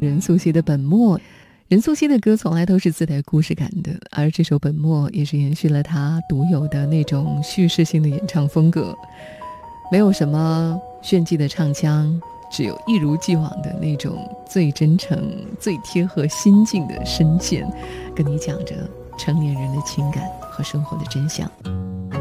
任素汐的《本末》。任素汐的歌从来都是自带故事感的，而这首《本末》也是延续了她独有的那种叙事性的演唱风格，没有什么炫技的唱腔，只有一如既往的那种最真诚、最贴合心境的声线，跟你讲着成年人的情感和生活的真相。